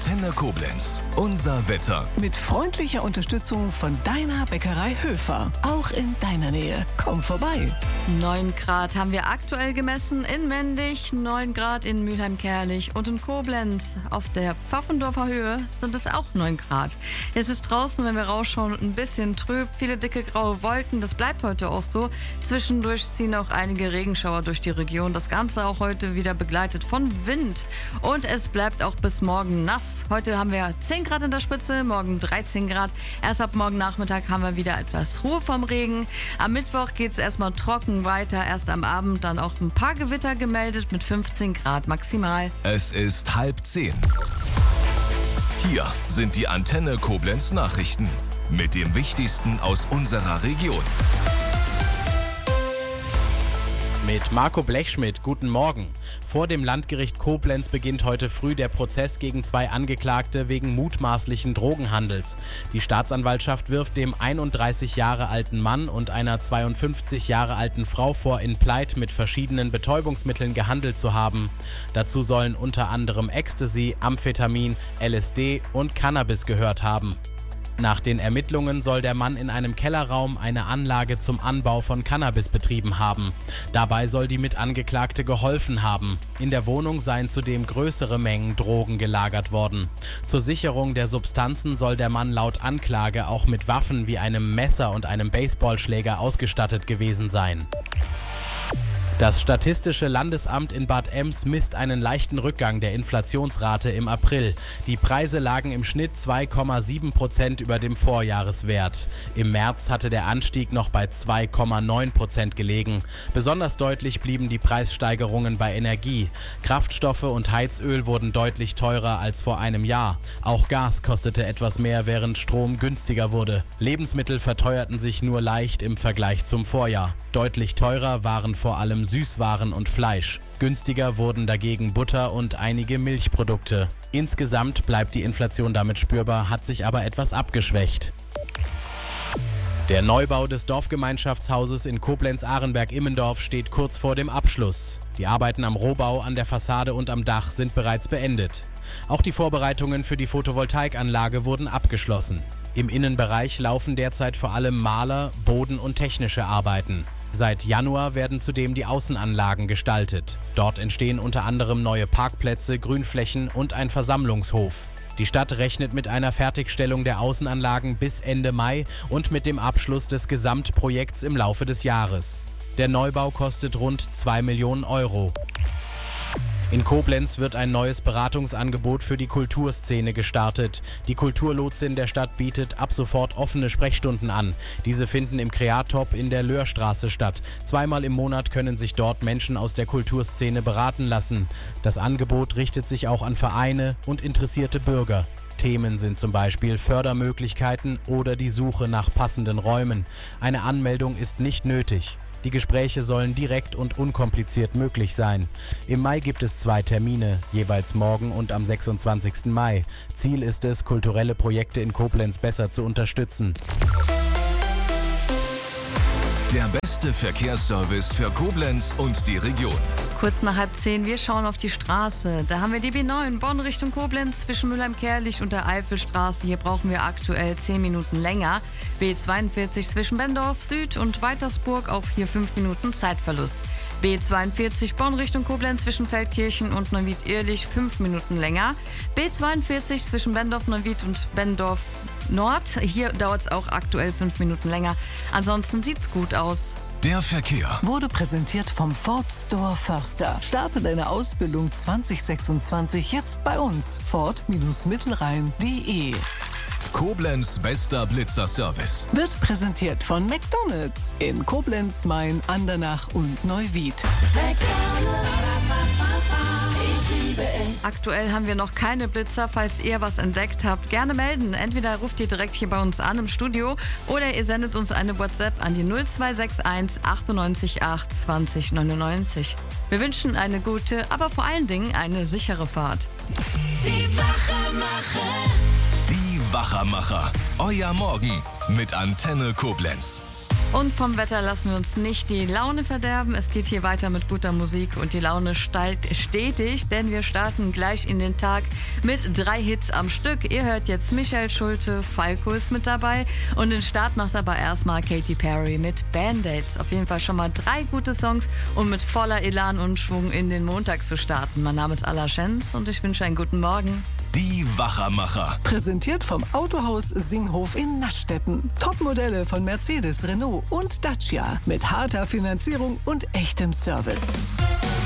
Antenne Koblenz. Unser Wetter. Mit freundlicher Unterstützung von deiner Bäckerei Höfer. Auch in deiner Nähe. Komm vorbei. 9 Grad haben wir aktuell gemessen in Mendig, 9 Grad in Mülheim-Kärlich und in Koblenz. Auf der Pfaffendorfer Höhe sind es auch 9 Grad. Es ist draußen, wenn wir rausschauen, ein bisschen trüb. Viele dicke graue Wolken. Das bleibt heute auch so. Zwischendurch ziehen auch einige Regenschauer durch die Region. Das Ganze auch heute wieder begleitet von Wind. Und es bleibt auch bis morgen nass. Heute haben wir 10 Grad in der Spitze, morgen 13 Grad. Erst ab morgen Nachmittag haben wir wieder etwas Ruhe vom Regen. Am Mittwoch geht es erstmal trocken weiter. Erst am Abend dann auch ein paar Gewitter gemeldet mit 15 Grad maximal. Es ist 9:30. Hier sind die Antenne Koblenz Nachrichten mit dem Wichtigsten aus unserer Region. Mit Marco Blechschmidt, guten Morgen. Vor dem Landgericht Koblenz beginnt heute früh der Prozess gegen 2 Angeklagte wegen mutmaßlichen Drogenhandels. Die Staatsanwaltschaft wirft dem 31 Jahre alten Mann und einer 52 Jahre alten Frau vor, in Pleit mit verschiedenen Betäubungsmitteln gehandelt zu haben. Dazu sollen unter anderem Ecstasy, Amphetamin, LSD und Cannabis gehört haben. Nach den Ermittlungen soll der Mann in einem Kellerraum eine Anlage zum Anbau von Cannabis betrieben haben. Dabei soll die Mitangeklagte geholfen haben. In der Wohnung seien zudem größere Mengen Drogen gelagert worden. Zur Sicherung der Substanzen soll der Mann laut Anklage auch mit Waffen wie einem Messer und einem Baseballschläger ausgestattet gewesen sein. Das Statistische Landesamt in Bad Ems misst einen leichten Rückgang der Inflationsrate im April. Die Preise lagen im Schnitt 2,7% über dem Vorjahreswert. Im März hatte der Anstieg noch bei 2,9% gelegen. Besonders deutlich blieben die Preissteigerungen bei Energie. Kraftstoffe und Heizöl wurden deutlich teurer als vor einem Jahr. Auch Gas kostete etwas mehr, während Strom günstiger wurde. Lebensmittel verteuerten sich nur leicht im Vergleich zum Vorjahr. Deutlich teurer waren vor allem Süßwaren und Fleisch. Günstiger wurden dagegen Butter und einige Milchprodukte. Insgesamt bleibt die Inflation damit spürbar, hat sich aber etwas abgeschwächt. Der Neubau des Dorfgemeinschaftshauses in Koblenz-Arenberg-Immendorf steht kurz vor dem Abschluss. Die Arbeiten am Rohbau, an der Fassade und am Dach sind bereits beendet. Auch die Vorbereitungen für die Photovoltaikanlage wurden abgeschlossen. Im Innenbereich laufen derzeit vor allem Maler-, Boden- und technische Arbeiten. Seit Januar werden zudem die Außenanlagen gestaltet. Dort entstehen unter anderem neue Parkplätze, Grünflächen und ein Versammlungshof. Die Stadt rechnet mit einer Fertigstellung der Außenanlagen bis Ende Mai und mit dem Abschluss des Gesamtprojekts im Laufe des Jahres. Der Neubau kostet rund 2 Millionen Euro. In Koblenz wird ein neues Beratungsangebot für die Kulturszene gestartet. Die Kulturlotsin der Stadt bietet ab sofort offene Sprechstunden an. Diese finden im Kreatop in der Löhrstraße statt. 2-mal im Monat können sich dort Menschen aus der Kulturszene beraten lassen. Das Angebot richtet sich auch an Vereine und interessierte Bürger. Themen sind zum Beispiel Fördermöglichkeiten oder die Suche nach passenden Räumen. Eine Anmeldung ist nicht nötig. Die Gespräche sollen direkt und unkompliziert möglich sein. Im Mai gibt es 2 Termine, jeweils morgen und am 26. Mai. Ziel ist es, kulturelle Projekte in Koblenz besser zu unterstützen. Der beste Verkehrsservice für Koblenz und die Region. Kurz nach 9:30, wir schauen auf die Straße. Da haben wir die B9 Bonn Richtung Koblenz zwischen Mülheim-Kärlich und der Eifelstraße. Hier brauchen wir aktuell 10 Minuten länger. B42 zwischen Bendorf Süd und Weitersburg, auch hier 5 Minuten Zeitverlust. B42 Bonn Richtung Koblenz zwischen Feldkirchen und Neuwied-Irlich 5 Minuten länger. B42 zwischen Bendorf-Neuwied und Bendorf Nord. Hier dauert es auch aktuell 5 Minuten länger. Ansonsten sieht's gut aus. Der Verkehr Wurde präsentiert vom Ford Store Förster. Starte deine Ausbildung 2026 jetzt bei uns. Ford-Mittelrhein.de. Koblenz bester Blitzerservice. Wird präsentiert von McDonald's in Koblenz, Main, Andernach und Neuwied. Aktuell haben wir noch keine Blitzer. Falls ihr was entdeckt habt, gerne melden. Entweder ruft ihr direkt hier bei uns an im Studio oder ihr sendet uns eine WhatsApp an die 0261 98 8 20 99. Wir wünschen eine gute, aber vor allen Dingen eine sichere Fahrt. Die Wachermacher. Euer Morgen mit Antenne Koblenz. Und vom Wetter lassen wir uns nicht die Laune verderben. Es geht hier weiter mit guter Musik und die Laune steigt stetig, denn wir starten gleich in den Tag mit 3 Hits am Stück. Ihr hört jetzt Michael Schulte, Falco ist mit dabei und den Start macht aber erstmal Katy Perry mit Band-Aids. Auf jeden Fall schon mal 3 gute Songs, um mit voller Elan und Schwung in den Montag zu starten. Mein Name ist Alla Schenz und ich wünsche einen guten Morgen. Die Wachermacher. Präsentiert vom Autohaus Singhof in Naschdetten. Topmodelle von Mercedes, Renault und Dacia mit harter Finanzierung und echtem Service.